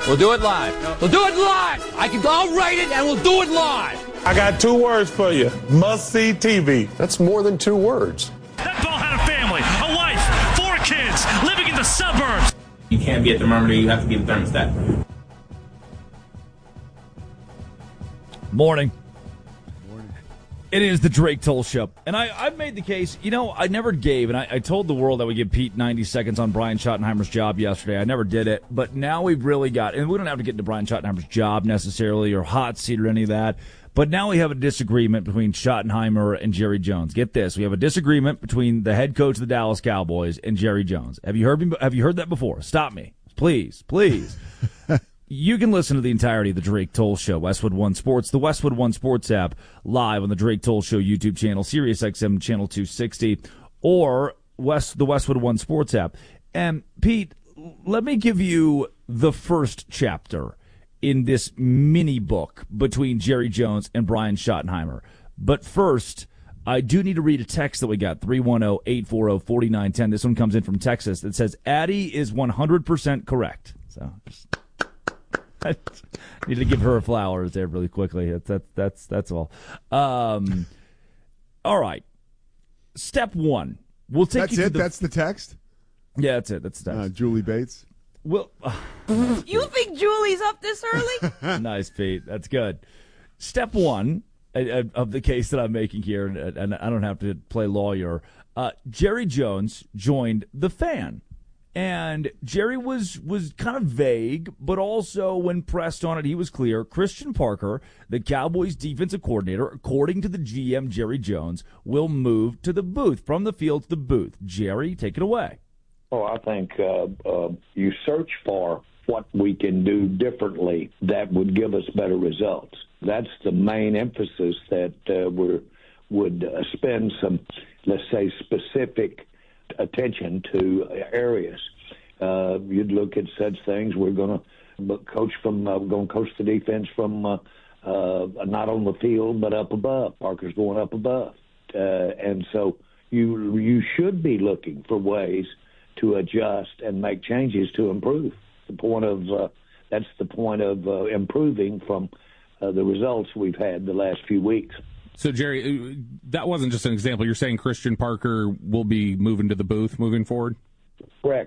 We'll do it live. We'll do it live. I'll write it and we'll do it live. I got 2 words for you. Must-see TV. That's more than 2 words. That ball had a family, a wife, 4 kids, living in the suburbs. You can't be a thermometer, you have to be the thermostat. Morning. It is the Drake Toll Show. And I've made the case, I never gave, and I told the world I would give Pete 90 seconds on Brian Schottenheimer's job yesterday. I never did it. But now we've really got, and we don't have to get into Brian Schottenheimer's job necessarily or hot seat or any of that. But now we have a disagreement between Schottenheimer and Jerry Jones. Get this. We have a disagreement between the head coach of the Dallas Cowboys and Jerry Jones. Have you heard that before? Stop me. Please. You can listen to the entirety of the Drake Toll Show, Westwood One Sports, the Westwood One Sports app, live on the Drake Toll Show YouTube channel, SiriusXM channel 260, or the Westwood One Sports app. And, Pete, let me give you the first chapter in this mini book between Jerry Jones and Brian Schottenheimer. But first, I do need to read a text that we got, 310-840-4910. This one comes in from Texas. That says, Addie is 100% correct. So I need to give her flowers there really quickly. That's all. All right. Step 1. We'll take That's you it? to That's the text? Yeah, that's it. That's the text. Julie Bates? Well, you think Julie's up this early? Nice, Pete. That's good. Step 1 of the case that I'm making here, and I don't have to play lawyer, Jerry Jones joined the Fan. And Jerry was kind of vague, but also when pressed on it, he was clear. Christian Parker, the Cowboys defensive coordinator, according to the GM, Jerry Jones, will move to the booth, from the field to the booth. Jerry, take it away. Oh, I think you search for what we can do differently that would give us better results. That's the main emphasis that we would spend some, let's say, specific attention to areas. You'd look at such things. We're going to coach the defense from not on the field but up above. Parker's going up above, and so you should be looking for ways to adjust and make changes to improve. That's the point of improving from the results we've had the last few weeks. So, Jerry, that wasn't just an example. You're saying Christian Parker will be moving to the booth moving forward? Correct.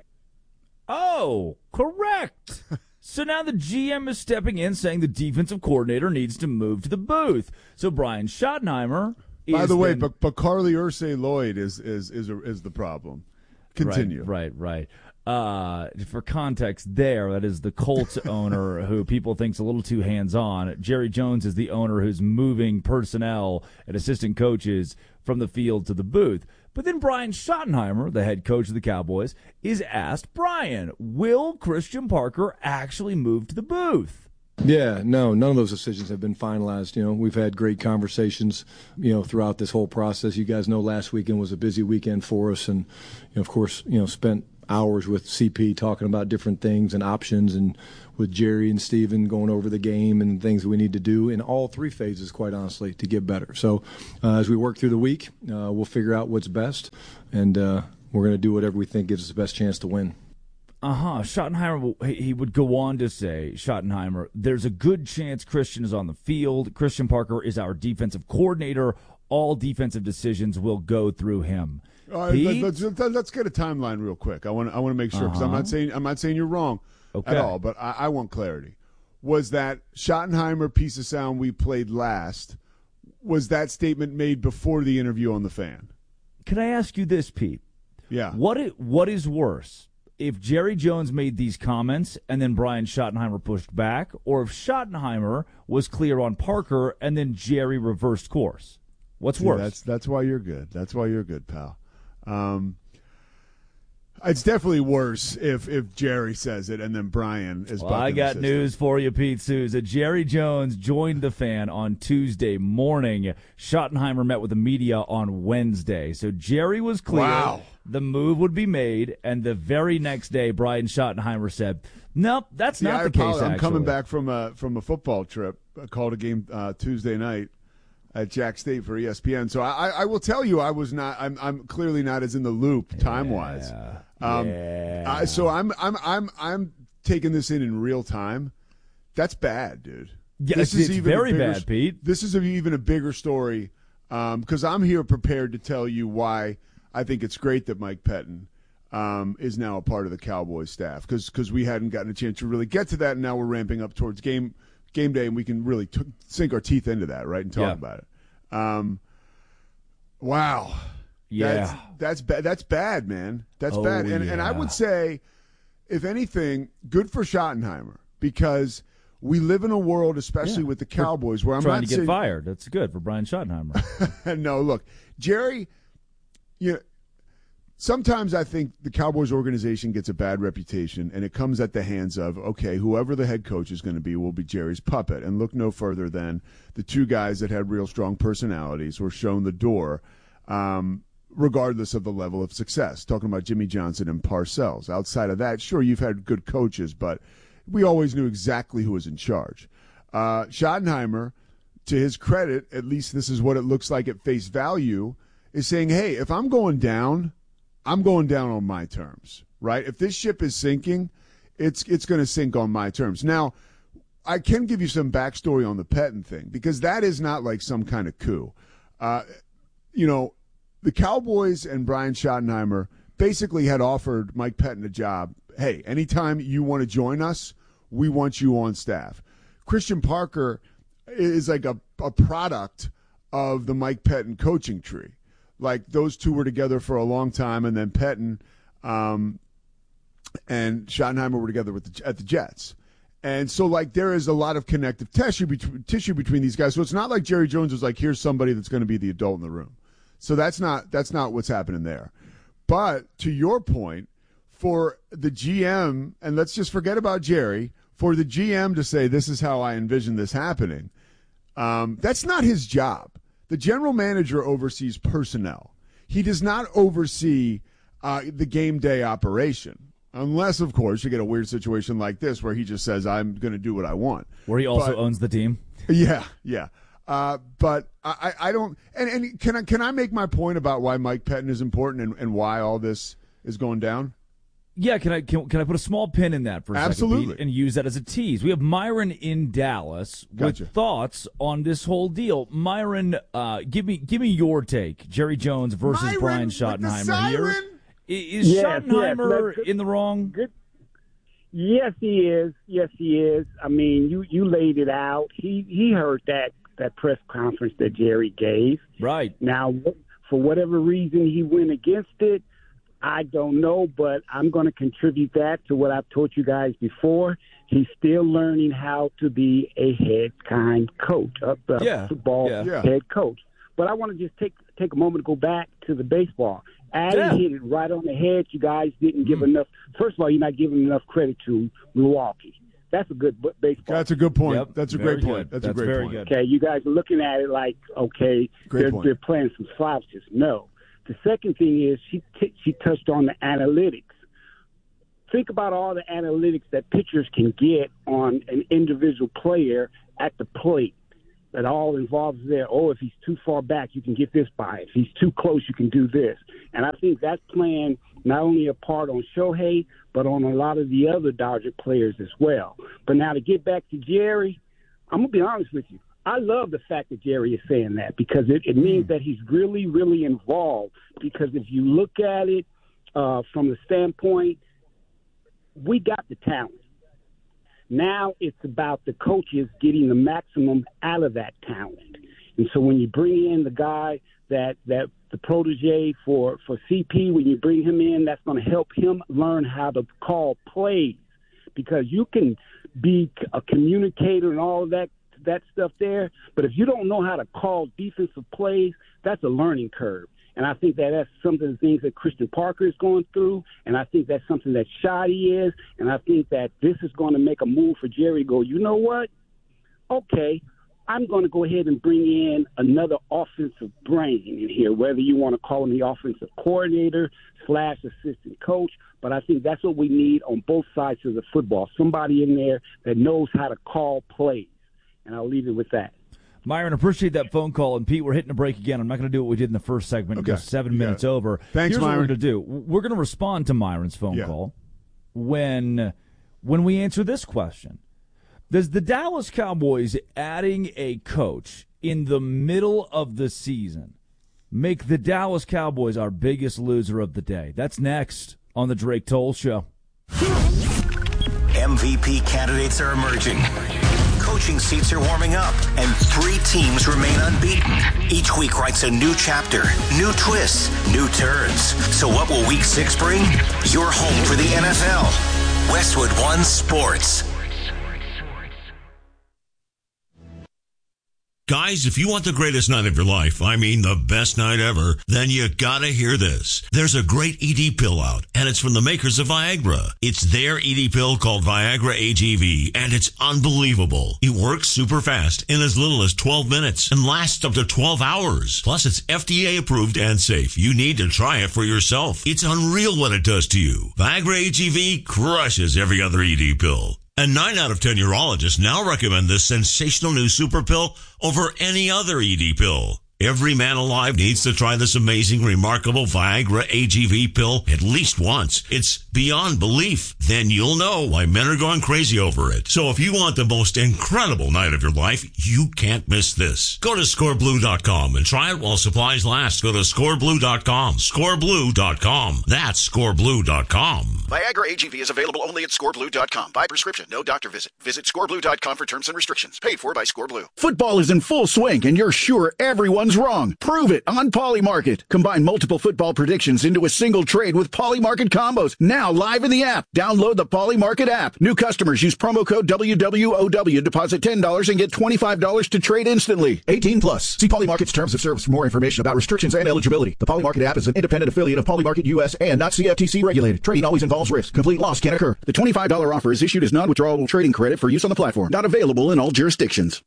Oh, correct. So now the GM is stepping in saying the defensive coordinator needs to move to the booth. So Brian Schottenheimer is... By the way, but Carly Ursay-Lloyd is the problem. Continue. Right. For context there, that is the Colts owner who people think's a little too hands-on. Jerry Jones is the owner who's moving personnel and assistant coaches from the field to the booth. But then Brian Schottenheimer, the head coach of the Cowboys, is asked, Brian, will Christian Parker actually move to the booth? Yeah, no, none of those decisions have been finalized. We've had great conversations, throughout this whole process. You guys know last weekend was a busy weekend for us, and of course, spent hours with CP talking about different things and options, and with Jerry and Steven going over the game and things that we need to do in all 3 phases, quite honestly, to get better. So as we work through the week, we'll figure out what's best, and we're going to do whatever we think gives us the best chance to win. Schottenheimer, he would go on to say, Schottenheimer, there's a good chance Christian is on the field. Christian Parker is our defensive coordinator. All defensive decisions will go through him. All right, let's get a timeline real quick. I want to make sure, because I'm not saying you're wrong at all, but I want clarity. Was that Schottenheimer piece of sound we played last, was that statement made before the interview on the Fan? Can I ask you this, Pete? Yeah. What is worse, if Jerry Jones made these comments and then Brian Schottenheimer pushed back, or if Schottenheimer was clear on Parker and then Jerry reversed course? What's worse? That's why you're good. That's why you're good, pal. It's definitely worse if Jerry says it and then Brian is. Well, I got news for you, Pete Souza. Jerry Jones joined the Fan on Tuesday morning. Schottenheimer met with the media on Wednesday. So Jerry was clear the move would be made, and the very next day, Brian Schottenheimer said, "Nope, that's not the case." I'm coming back from a football trip. I called a game Tuesday night at Jack State for ESPN. So I will tell you, I was not. I'm clearly not as in the loop time wise. So I'm taking this in real time, that's bad, dude. Yeah, it's very bad, Pete. This is even a bigger story because I'm here prepared to tell you why I think it's great that Mike Pettine is now a part of the Cowboys staff because we hadn't gotten a chance to really get to that, and now we're ramping up towards game day, and we can really sink our teeth into that, right, and talk about it. Wow. Yeah. That's bad. That's bad, man. That's bad. And yeah. I would say, if anything, good for Schottenheimer because we live in a world, especially with the Cowboys, where I'm trying not to get fired. That's good for Brian Schottenheimer. No, look, Jerry, sometimes I think the Cowboys organization gets a bad reputation, and it comes at the hands of, okay, whoever the head coach is going to be will be Jerry's puppet. And look no further than the two guys that had real strong personalities were shown the door, regardless of the level of success. Talking about Jimmy Johnson and Parcells. Outside of that, sure, you've had good coaches, but we always knew exactly who was in charge. Schottenheimer, to his credit, at least this is what it looks like at face value, is saying, hey, if I'm going down, I'm going down on my terms, right? If this ship is sinking, it's going to sink on my terms. Now, I can give you some backstory on the Pettine thing because that is not like some kind of coup. The Cowboys and Brian Schottenheimer basically had offered Mike Pettine a job. Hey, anytime you want to join us, we want you on staff. Christian Parker is like a product of the Mike Pettine coaching tree. Like those two were together for a long time, and then Pettine and Schottenheimer were together at the Jets. And so, like, there is a lot of connective tissue between these guys. So it's not like Jerry Jones was like, here's somebody that's going to be the adult in the room. So that's not what's happening there. But to your point, for the GM, and let's just forget about Jerry, for the GM to say this is how I envision this happening, that's not his job. The general manager oversees personnel. He does not oversee the game day operation. Unless, of course, you get a weird situation like this where he just says, I'm going to do what I want. Where he also owns the team. Yeah. But I don't – and can I make my point about why Mike Pettine is important and why all this is going down? Yeah, can I put a small pin in that for a Absolutely. second, Pete, and use that as a tease? We have Myron in Dallas with thoughts on this whole deal. Myron, give me your take. Jerry Jones versus Brian Schottenheimer here. Is Schottenheimer in the wrong? Good. Yes, he is. Yes, he is. I mean, you laid it out. He heard that press conference that Jerry gave. Right. Now, for whatever reason he went against it, I don't know, but I'm going to contribute that to what I've told you guys before. He's still learning how to be a head coach, football head coach. But I want to just take a moment to go back to the baseball. Addy hit it right on the head. You guys didn't give enough. First of all, you're not giving enough credit to Milwaukee. That's a good baseball. That's a good point. Yep. That's a great point. That's a great very point. Good. Okay, you guys are looking at it like, okay, they're playing some slouches. No. The second thing is she touched on the analytics. Think about all the analytics that pitchers can get on an individual player at the plate. That all involves there. Oh, if he's too far back, you can get this by. If he's too close, you can do this. And I think that's playing not only a part on Shohei, but on a lot of the other Dodger players as well. But now to get back to Jerry, I'm going to be honest with you. I love the fact that Jerry is saying that because it means that he's really, really involved. Because if you look at it from the standpoint, we got the talent. Now it's about the coaches getting the maximum out of that talent. And so when you bring in the guy that the protege for CP, when you bring him in, that's going to help him learn how to call plays. Because you can be a communicator and all of that stuff there, but if you don't know how to call defensive plays, that's a learning curve. And I think that's some of the things that Christian Parker is going through, and I think that's something that Shotty is, and I think that this is going to make a move for Jerry go, you know what? Okay, I'm going to go ahead and bring in another offensive brain in here, whether you want to call him the offensive coordinator / assistant coach, but I think that's what we need on both sides of the football, somebody in there that knows how to call plays. And I'll leave it with that. Myron, appreciate that phone call. And, Pete, we're hitting a break again. I'm not going to do what we did in the first segment. Okay. Go 7 minutes over. Thanks, Here's Myron. what we're going to do. We're going to respond to Myron's phone call when when we answer this question. Does the Dallas Cowboys adding a coach in the middle of the season make the Dallas Cowboys our biggest loser of the day? That's next on the Drake Toll Show. MVP candidates are emerging. Coaching seats are warming up, and 3 teams remain unbeaten. Each week writes a new chapter, new twists, new turns. So what will Week 6 bring? Your home for the NFL. Westwood One Sports. Guys, if you want the greatest night of your life, I mean the best night ever, then you gotta hear this. There's a great ED pill out, and it's from the makers of Viagra. It's their ED pill called Viagra AGV, and it's unbelievable. It works super fast in as little as 12 minutes and lasts up to 12 hours. Plus, it's FDA approved and safe. You need to try it for yourself. It's unreal what it does to you. Viagra AGV crushes every other ED pill. And 9 out of 10 urologists now recommend this sensational new super pill over any other ED pill. Every man alive needs to try this amazing, remarkable Viagra AGV pill at least once. It's beyond belief. Then you'll know why men are going crazy over it. So if you want the most incredible night of your life, you can't miss this. Go to scoreblue.com and try it while supplies last. Go to scoreblue.com. Scoreblue.com. That's scoreblue.com. Viagra AGV is available only at scoreblue.com. By prescription, no doctor visit. Visit scoreblue.com for terms and restrictions. Paid for by Scoreblue. Football is in full swing, and you're sure everyone's wrong. Prove it on Polymarket. Combine multiple football predictions into a single trade with Polymarket combos. Now live in the app. Download the Polymarket app. New customers use promo code WWOW. Deposit $10 and get $25 to trade instantly. 18 plus. See Polymarket's terms of service for more information about restrictions and eligibility. The Polymarket app is an independent affiliate of Polymarket US and not CFTC regulated. Trading always involves risk. Complete loss can occur. The $25 offer is issued as non-withdrawable trading credit for use on the platform. Not available in all jurisdictions.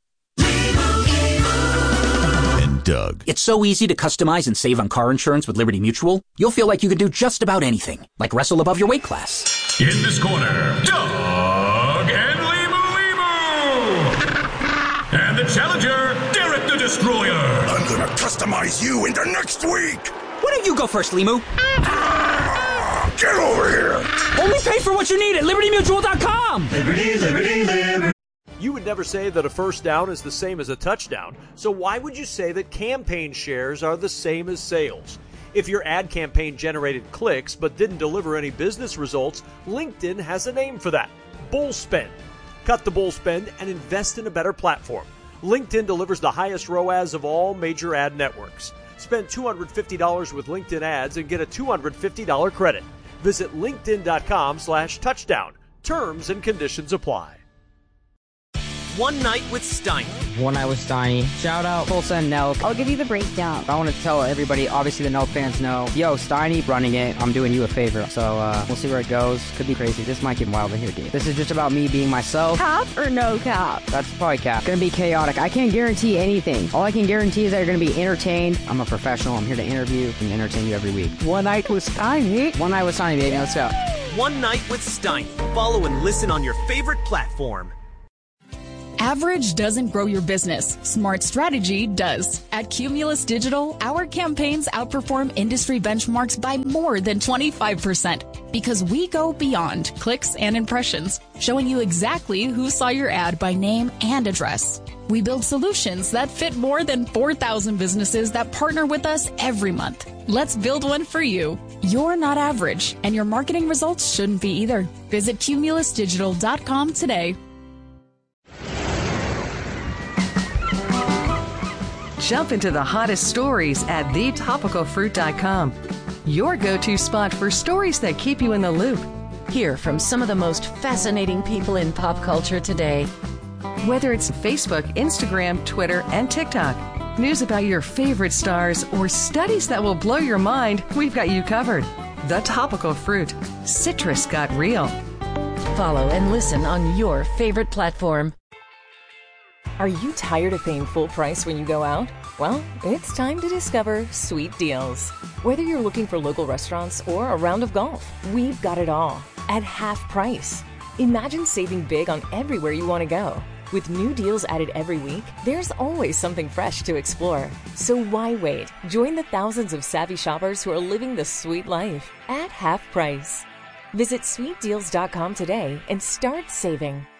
Doug. It's so easy to customize and save on car insurance with Liberty Mutual. You'll feel like you could do just about anything, like wrestle above your weight class. In this corner, Doug and Limu. And the challenger, Derek the Destroyer. I'm gonna customize you into next week. Why don't you go first, Limu? Get over here. Only pay for what you need at LibertyMutual.com. Liberty, liberty, liberty. You would never say that a first down is the same as a touchdown, so why would you say that campaign shares are the same as sales? If your ad campaign generated clicks but didn't deliver any business results, LinkedIn has a name for that: bull spend. Cut the bull spend and invest in a better platform. LinkedIn delivers the highest ROAS of all major ad networks. Spend $250 with LinkedIn ads and get a $250 credit. Visit linkedin.com/touchdown. Terms and conditions apply. One Night with Steiny. One Night with Steiny. Shout out Tulsa and Nelk. I'll give you the breakdown. I want to tell everybody, obviously the Nelk fans know, yo, Steiny running it. I'm doing you a favor. So we'll see where it goes. Could be crazy. This might get wild in here, dude. This is just about me being myself. Cap or no cap? That's probably cap. Gonna be chaotic. I can't guarantee anything. All I can guarantee is that you're gonna be entertained. I'm a professional. I'm here to interview and entertain you every week. One Night with Steiny. One Night with Steiny, baby. Let's go. One Night with Steiny. Follow and listen on your favorite platform. Average doesn't grow your business. Smart strategy does. At Cumulus Digital, our campaigns outperform industry benchmarks by more than 25% because we go beyond clicks and impressions, showing you exactly who saw your ad by name and address. We build solutions that fit more than 4,000 businesses that partner with us every month. Let's build one for you. You're not average, and your marketing results shouldn't be either. Visit cumulusdigital.com today. Jump into the hottest stories at thetopicalfruit.com. Your go-to spot for stories that keep you in the loop. Hear from some of the most fascinating people in pop culture today. Whether it's Facebook, Instagram, Twitter, and TikTok, news about your favorite stars, or studies that will blow your mind, we've got you covered. The Topical Fruit. Citrus got real. Follow and listen on your favorite platform. Are you tired of paying full price when you go out? Well, it's time to discover Sweet Deals. Whether you're looking for local restaurants or a round of golf, we've got it all at half price. Imagine saving big on everywhere you want to go. With new deals added every week, there's always something fresh to explore. So why wait? Join the thousands of savvy shoppers who are living the sweet life at half price. Visit sweetdeals.com today and start saving.